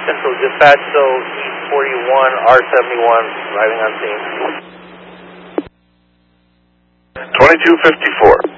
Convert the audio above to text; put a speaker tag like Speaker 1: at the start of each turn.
Speaker 1: Central Dispatch, so E41, R71, arriving on scene.
Speaker 2: 2254.